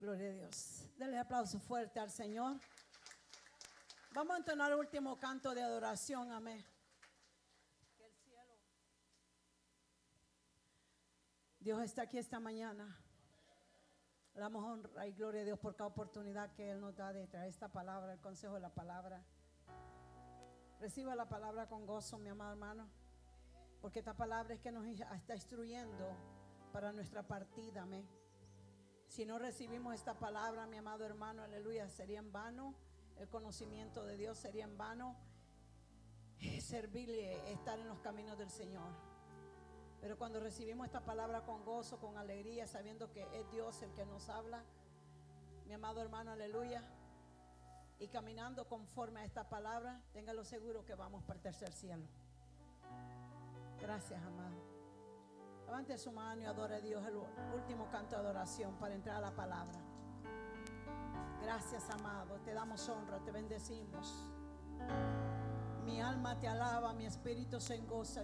Gloria a Dios. Denle aplauso fuerte al Señor. Vamos a entonar el último canto de adoración. Amén. Que el cielo. Dios está aquí esta mañana. Le damos honra y gloria a Dios por cada oportunidad que Él nos da de traer esta palabra, el consejo de la palabra. Reciba la palabra con gozo, mi amado hermano, porque esta palabra es que nos está instruyendo para nuestra partida. Amén. Si no recibimos esta palabra, mi amado hermano, aleluya, sería en vano. El conocimiento de Dios sería en vano. Servirle, estar en los caminos del Señor. Pero cuando recibimos esta palabra con gozo, con alegría, sabiendo que es Dios el que nos habla, mi amado hermano, aleluya, y caminando conforme a esta palabra, téngalo seguro que vamos para el tercer cielo. Gracias, amado. Levante su mano y adore a Dios, el último canto de adoración para entrar a la palabra. Gracias, amado, te damos honra, te bendecimos. Mi alma te alaba, mi espíritu se engoza.